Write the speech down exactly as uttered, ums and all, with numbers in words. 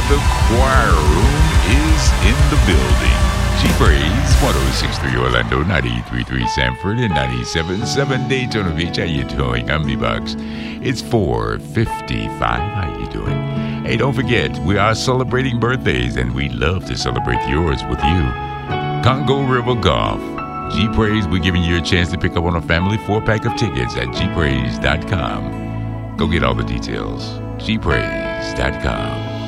The choir room is in the building. G-Praise, one oh six point three Orlando, ninety-three point three Sanford, and ninety-seven point seven Daytona Beach. How you doing? I'm B-Box. It's four fifty-five. How you doing? Hey, don't forget, we are celebrating birthdays, and we'd love to celebrate yours with you. Congo River Golf. G-Praise, we're giving you a chance to pick up on a family four-pack of tickets at g praise dot com. Go get all the details. g praise dot com.